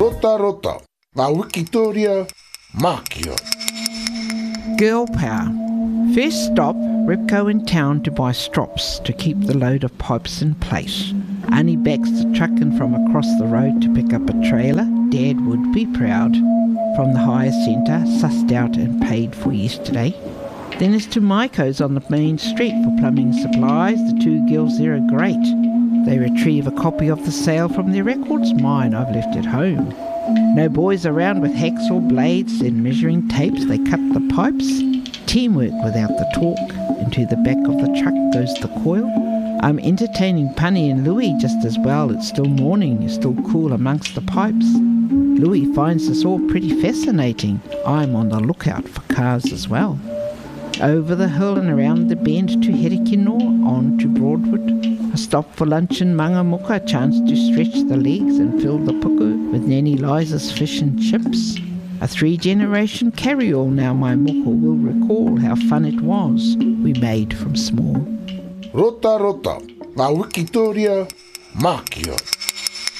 Rota rota, ngā wikitoria, mākia. Girl power. First stop, Ripco in town to buy strops to keep the load of pipes in place. Annie backs the truck in from across the road to pick up a trailer. Dad would be proud. From the hire centre, sussed out and paid for yesterday. Then it's to Maiko's on the main street for plumbing supplies. The two girls there are great. They retrieve a copy of the sale from their records. Mine I've left at home. No boys around with hacksaw blades and measuring tapes. They cut the pipes. Teamwork without the talk. Into the back of the truck goes the coil. I'm entertaining Punny and Louis just as well. It's still morning. It's still cool amongst the pipes. Louis finds this all pretty fascinating. I'm on the lookout for cars as well. Over the hill and around the bend to Herikino, on to Broadwood. A stop for lunch in Mangamuka, a chance to stretch the legs and fill the puku with Nanny Liza's fish and chips. A 3-generation carry-all now my moko will recall how fun it was we made from small. Rota rota, ngā wikitoria, mākia.